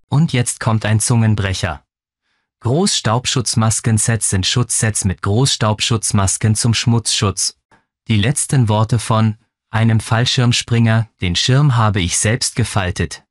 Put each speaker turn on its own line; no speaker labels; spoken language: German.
Und jetzt kommt ein Zungenbrecher. Großstaubschutzmasken-Sets sind Schutzsets mit Großstaubschutzmasken zum Schmutzschutz. Die letzten Worte von einem Fallschirmspringer: Den Schirm habe ich selbst gefaltet.